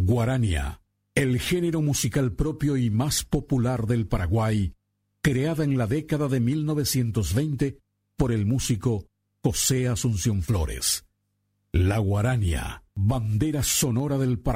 Guarania, el género musical propio y más popular del Paraguay, creada en la década de 1920 por el músico José Asunción Flores. La guarania, bandera sonora del Paraguay.